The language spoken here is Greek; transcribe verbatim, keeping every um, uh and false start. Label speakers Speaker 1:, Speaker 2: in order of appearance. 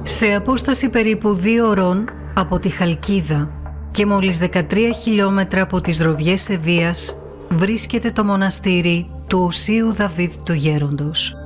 Speaker 1: Σε απόσταση περίπου δύο ωρών από τη Χαλκίδα και μόλις δεκατρία χιλιόμετρα από τις Ροβιές Σεβίας βρίσκεται το μοναστήρι του Οσίου Δαβίδ του Γέροντος.